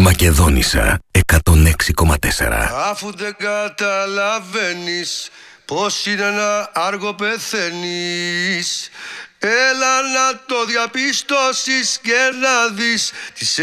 Μακεδόνισσα 106,4. Αφού δεν καταλαβαίνεις πως είναι ένα άργο πεθαίνεις, έλα να το διαπιστώσεις και να δεις τις